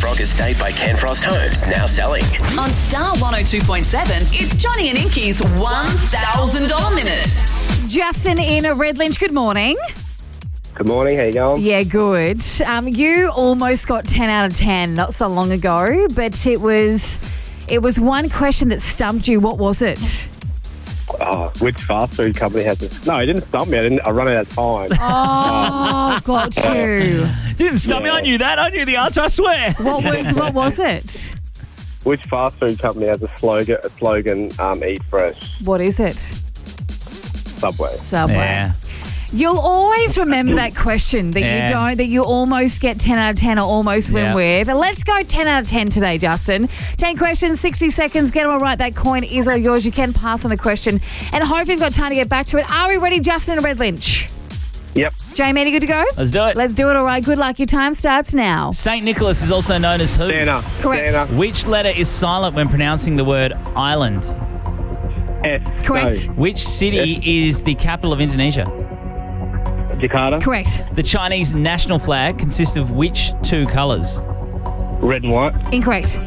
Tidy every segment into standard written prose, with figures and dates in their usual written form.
Brock Estate by Ken Frost Homes, now selling. On Star 102.7, it's Johnny and Inky's $1,000 minute. Justin in Red Lynch, good morning. Good morning, how you going? Yeah, good. You almost got 10 out of 10 not so long ago, but it was one question that stumped you. What was it? Oh, which fast food company has this? No, it didn't stop me. I run out of time. Oh, got you. Didn't stop me. I knew that. I knew the answer, I swear. What was it? Which fast food company has a slogan, eat fresh? What is it? Subway. Yeah. You'll always remember that question that you almost get 10 out of 10 or almost win with. Let's go 10 out of 10 today, Justin. 10 questions, 60 seconds. Get them all right. That coin is all yours. You can pass on a question. And hope you've got time to get back to it. Are we ready, Justin and Red Lynch? Yep. Jamie, good to go? Let's do it. Let's do it. All right. Good luck. Your time starts now. St. Nicholas is also known as who? Santa. Correct. Santa. Which letter is silent when pronouncing the word island? S. Correct. No. Which city is the capital of Indonesia? Jakarta. Correct. The Chinese national flag consists of which two colours? Red and white. Incorrect.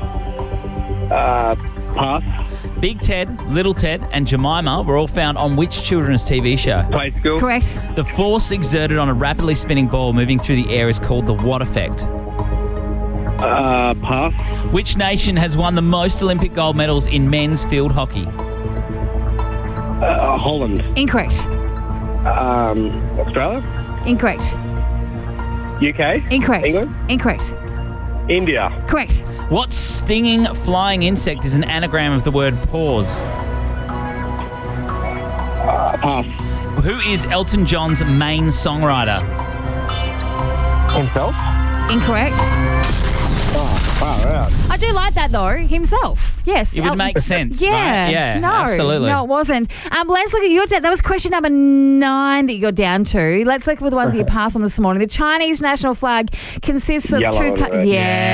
Pass. Big Ted, Little Ted and Jemima were all found on which children's TV show? Play school. Correct. The force exerted on a rapidly spinning ball moving through the air is called the what effect? Pass. Which nation has won the most Olympic gold medals in men's field hockey? Holland. Incorrect. Australia. Incorrect. UK. Incorrect. England. Incorrect. India. Correct. What stinging flying insect is an anagram of the word pause? Pass. Who is Elton John's main songwriter? Himself. Incorrect. Far out. I do like that though. Himself. Yes. It would make sense, Yeah. right? Yeah, No. absolutely. No, it wasn't. Let's look at your dad. That was question number 9 that you got down to. Let's look at the ones that you passed on this morning. The Chinese national flag consists of Yellow two and red.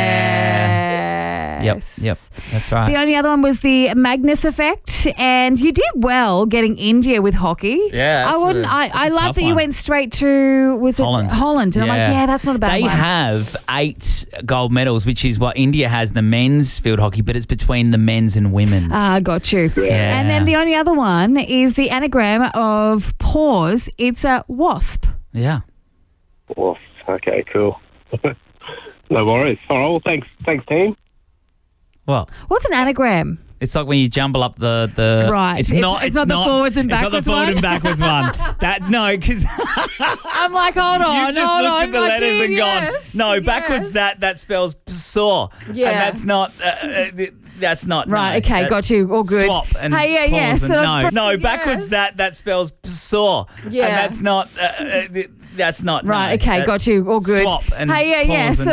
Yes. Yep, that's right. The only other one was the Magnus effect, and you did well getting India with hockey. Yeah, I wouldn't. I that's a love tough that you one. went straight to Holland. Holland, and I'm like, yeah, that's not a bad They one. have 8 gold medals, which is what India has, the men's field hockey, but it's between the men's and women's. Got you. Yeah. And then the only other one is the anagram of pause. It's a wasp. Yeah. Well, okay, cool. No worries. All right, well, thanks, team. Well, What's an anagram? it's like when you jumble up the Right. It's It's not the forwards and It's not the backwards forward one. and backwards one. Because I'm like, hold on. you've just hold looked on, at the my letters dear, and gone, yes, no, backwards yes. that spells saw. Yeah. And that's not. That's not Right, no, okay, that's got you. All good. Swap and Hey, yeah, yeah, pause and sort of no, yes. backwards that spells saw. Yeah. And that's not. That's not. Right, no, okay, that's got you. All good. Swap and Hey, yeah, yeah, pause and sort